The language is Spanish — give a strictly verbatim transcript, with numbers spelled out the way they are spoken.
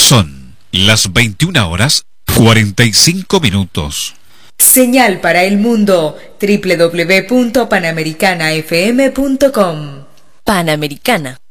Son las veintiuna horas cuarenta y cinco minutos. Señal para el mundo, doble u doble u doble u punto panamericana f m punto com. Panamericana.